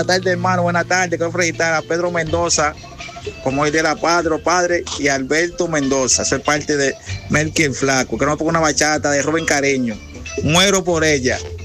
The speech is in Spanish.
Buenas tardes, hermano, buenas tardes. Quiero felicitar a Pedro Mendoza, como hoy de la padre, y Alberto Mendoza. Soy parte de Melqui el Flaco. Que no ponga una bachata de Rubén Careño. Muero por ella.